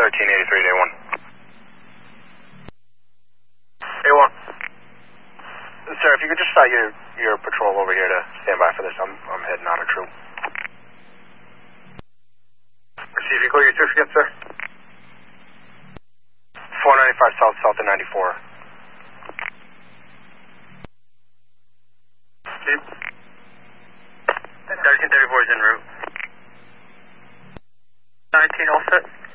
1383 day 1. A1. Sir, if you could just start your patrol over here to stand by for this, I'm heading on a crew. Receive, you call your certificate, sir? 495 south, south of 94. Steve? 1334 is en route. 19 all set.